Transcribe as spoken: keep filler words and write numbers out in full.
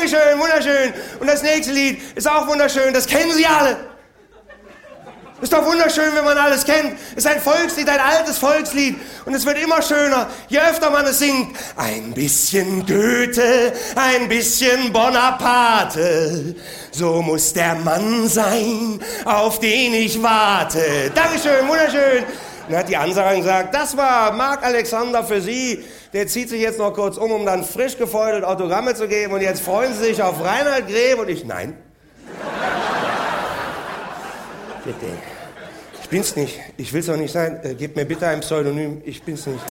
Dankeschön, wunderschön. Und das nächste Lied ist auch wunderschön, das kennen Sie alle. Ist doch wunderschön, wenn man alles kennt. Ist ein Volkslied, ein altes Volkslied. Und es wird immer schöner, je öfter man es singt. Ein bisschen Goethe, ein bisschen Bonaparte. So muss der Mann sein, auf den ich warte. Dankeschön, wunderschön. Dann hat die Ansagerin gesagt, das war Marc Alexander für Sie. Der zieht sich jetzt noch kurz um, um dann frisch gefeudelt Autogramme zu geben. Und jetzt freuen Sie sich auf Reinhard Greb. Und ich, nein. Bitte. Ich bin's nicht. Ich will's auch nicht sein. Äh, gebt mir bitte ein Pseudonym. Ich bin's nicht.